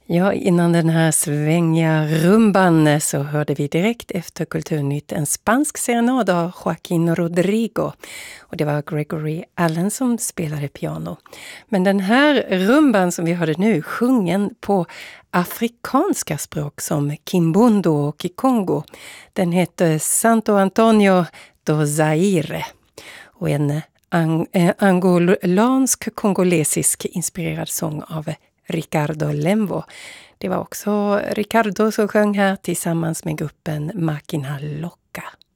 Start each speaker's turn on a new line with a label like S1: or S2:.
S1: Ja, innan den här svängiga rumban så hörde vi direkt efter Kulturnytt en spansk serenad av Joaquín Rodrigo. Och det var Gregory Allen som spelade piano. Men den här rumban som vi hörde nu, sjungen på afrikanska språk som Kimbundo och Kikongo, den heter Santo Antonio do Zaire. Och en angolansk-kongolesisk inspirerad sång av Ricardo Lemvo. Det var också Ricardo som sjöng här tillsammans med gruppen Máquina Loca.